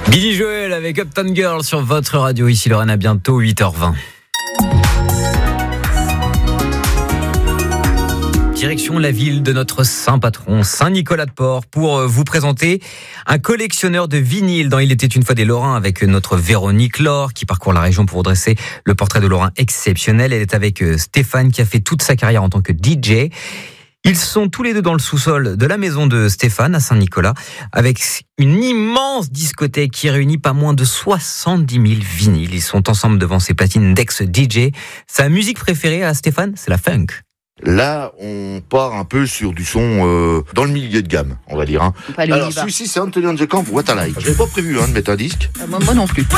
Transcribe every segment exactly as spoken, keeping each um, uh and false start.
Billy Joel avec Uptown Girl sur votre radio. Ici Lorraine, à bientôt huit heures vingt. Direction la ville de notre saint patron, Saint-Nicolas-de-Port, pour vous présenter un collectionneur de vinyles dans Il était une fois des Lorrains avec notre Véronique Laure qui parcourt la région pour dresser le portrait de Lorrain exceptionnel. Elle est avec Stéphane qui a fait toute sa carrière en tant que D J. Ils sont tous les deux dans le sous-sol de la maison de Stéphane à Saint-Nicolas avec une immense discothèque qui réunit pas moins de soixante-dix mille vinyles. Ils sont ensemble devant ses platines d'ex-D J. Sa musique préférée à Stéphane, c'est la funk. Là, on part un peu sur du son euh, dans le milieu de gamme, on va dire. Hein. Alors, celui-ci, c'est Anthony on the Camp, What I Like. J'avais pas prévu hein, de mettre un disque. Euh, moi, moi non plus.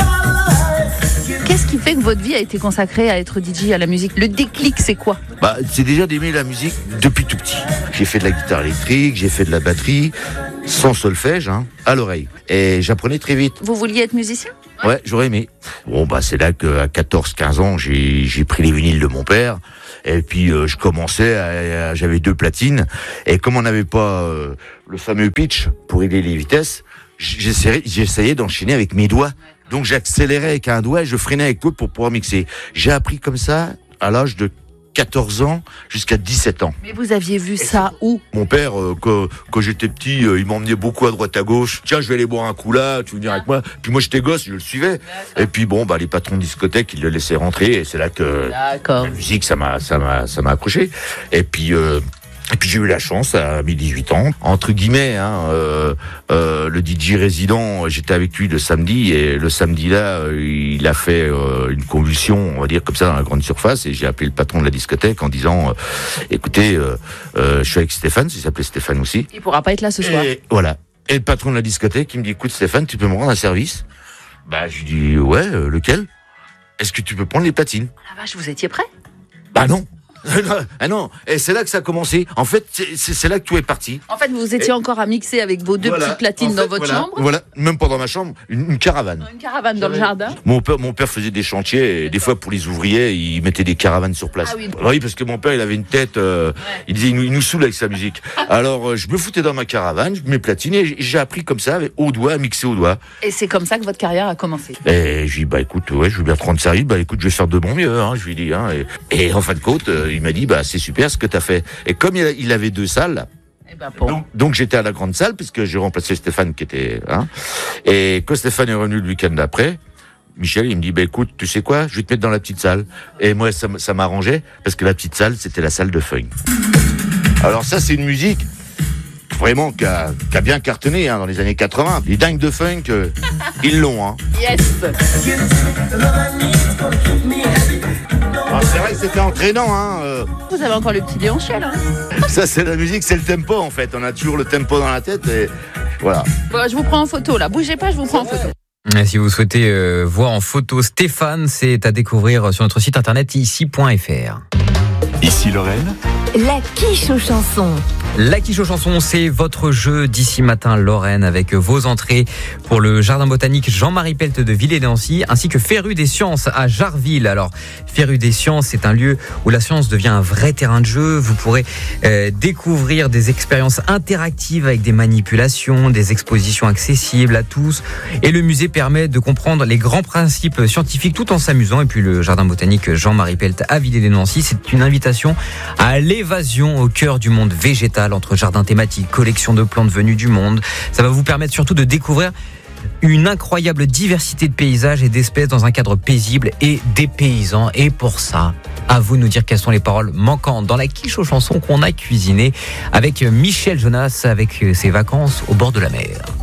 Qu'est-ce qui fait que votre vie a été consacrée à être D J, à la musique ? Le déclic, c'est quoi ? Bah, c'est déjà d'aimer la musique depuis tout petit. J'ai fait de la guitare électrique, j'ai fait de la batterie, sans solfège, hein, à l'oreille. Et j'apprenais très vite. Vous vouliez être musicien ? Ouais, j'aurais aimé. Bon, bah, c'est là qu'à quatorze quinze ans, j'ai, j'ai pris les vinyles de mon père. Et puis, euh, je commençais, à, à, j'avais deux platines. Et comme on n'avait pas euh, le fameux pitch pour régler les vitesses, j'essayais, j'essayais d'enchaîner avec mes doigts. Donc, j'accélérais avec un doigt et je freinais avec l'autre pour pouvoir mixer. J'ai appris comme ça à l'âge de quatorze ans jusqu'à dix-sept ans. Mais vous aviez vu ça où ? Mon père, euh, quand, quand j'étais petit, euh, il m'emmenait beaucoup à droite à gauche. Tiens, je vais aller boire un coup là, tu veux venir avec moi ? Puis moi, j'étais gosse, je le suivais. Et puis bon, bah les patrons de discothèque, ils le laissaient rentrer. Et c'est là que D'accord. la musique, ça m'a, ça m'a, ça m'a accroché. Et puis. Euh, Et puis j'ai eu la chance à mes dix-huit ans, entre guillemets, hein, euh, euh, le D J résident, j'étais avec lui le samedi et le samedi là, euh, il a fait euh, une convulsion, on va dire comme ça, dans la grande surface et j'ai appelé le patron de la discothèque en disant, euh, écoutez, euh, euh, je suis avec Stéphane, il s'appelait Stéphane aussi. Il pourra pas être là ce soir. Et voilà. Et le patron de la discothèque, il me dit, écoute Stéphane, tu peux me rendre un service ? Bah je lui dis, ouais, euh, lequel ? Est-ce que tu peux prendre les platines ? Oh la vache, vous étiez prêt ? Bah non. Ah non, et c'est là que ça a commencé. En fait, c'est, c'est, c'est là que tout est parti. En fait, vous étiez et encore à mixer avec vos deux voilà, petites platines en fait, dans votre voilà, chambre. Voilà, même pas dans ma chambre, une, une caravane. Une caravane dans le jardin. Mon père, mon père faisait des chantiers et des fois pour les ouvriers, il mettait des caravanes sur place. Ah oui. Oui, parce que mon père, il avait une tête. Euh, ouais. Il disait, il nous, il nous saoule avec sa musique. Alors, euh, je me foutais dans ma caravane, mes platines, et j'ai appris comme ça, au doigt, à mixer au doigt. Et c'est comme ça que votre carrière a commencé. Et je lui dis, bah écoute, ouais, je veux bien te rendre service. Bah écoute, je vais faire de mon mieux. Hein, je lui dis. Hein, et, et en fin de compte, euh, il m'a dit, bah c'est super. Super ce que t'as fait. Et comme il, a, il avait deux salles, eh ben bon. donc, donc j'étais à la grande salle puisque j'ai remplacé Stéphane qui était. Hein, et quand Stéphane est revenu le week-end d'après, Michel il me dit bah écoute tu sais quoi, je vais te mettre dans la petite salle. Et moi ça, ça m'arrangeait parce que la petite salle c'était la salle de funk. Alors ça c'est une musique vraiment qui a, qui a bien cartonné hein, dans les années quatre-vingts. Les dingues de funk, euh, ils l'ont. Hein. Yes. Alors, c'est vrai que c'était entraînant. Hein, euh. Vous avez encore le petit violoncelle. Hein. Ça, c'est la musique, c'est le tempo en fait. On a toujours le tempo dans la tête et voilà. Bon, je vous prends en photo là. Bougez pas, je vous prends en photo. Et si vous souhaitez euh, voir en photo Stéphane, c'est à découvrir sur notre site internet ici point f r. Ici Lorraine. La quiche aux chansons. La quiche aux chansons, c'est votre jeu d'ici matin Lorraine avec vos entrées pour le jardin botanique Jean-Marie Pelt de Villers-Nancy ainsi que Féru des Sciences à Jarville. Alors, Féru des Sciences, c'est un lieu où la science devient un vrai terrain de jeu. Vous pourrez euh, découvrir des expériences interactives avec des manipulations, des expositions accessibles à tous. Et le musée permet de comprendre les grands principes scientifiques tout en s'amusant. Et puis le jardin botanique Jean-Marie Pelt à Villers-Nancy, c'est une invitation à l'évasion au cœur du monde végétal entre jardins thématiques, collections de plantes venues du monde. Ça va vous permettre surtout de découvrir une incroyable diversité de paysages et d'espèces dans un cadre paisible et dépaysant. Et pour ça, à vous de nous dire quelles sont les paroles manquantes dans la quiche aux chansons qu'on a cuisinée avec Michel Jonas avec ses vacances au bord de la mer.